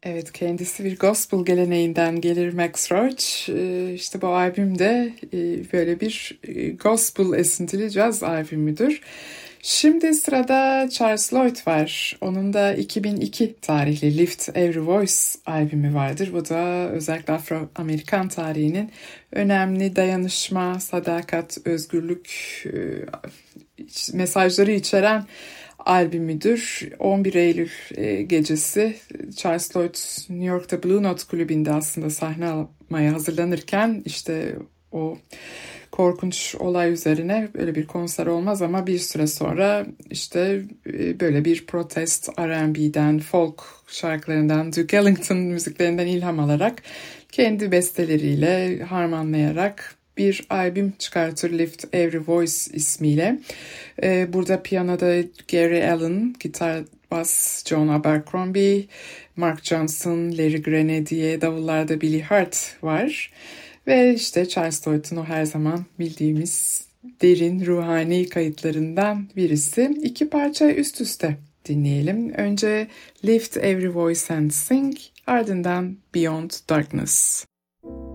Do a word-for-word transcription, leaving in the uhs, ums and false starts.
Evet, kendisi bir gospel geleneğinden gelir Max Roach. Ee, İşte bu albüm de e, böyle bir e, gospel esintili caz albümüdür. Şimdi sırada Charles Lloyd var. Onun da iki bin iki tarihli Lift Every Voice albümü vardır. Bu da özellikle Afro-Amerikan tarihinin önemli dayanışma, sadakat, özgürlük e, mesajları içeren albümüdür. on bir Eylül e, gecesi Charles Lloyd New York'ta Blue Note kulübünde aslında sahne almaya hazırlanırken işte o korkunç olay üzerine böyle bir konser olmaz ama bir süre sonra işte e, böyle bir protest R and B'den, folk şarkılarından, Duke Ellington müziklerinden ilham alarak kendi besteleriyle harmanlayarak bir albüm çıkartır Lift Every Voice ismiyle. Ee, burada piyanoda Gary Allan, gitar, bas John Abercrombie, Mark Johnson, Larry Grenadier, davullarda Billy Hart var. Ve işte Charles Lloyd'un o her zaman bildiğimiz derin ruhani kayıtlarından birisi. İki parça üst üste dinleyelim. Önce Lift Every Voice and Sing, ardından Beyond Darkness.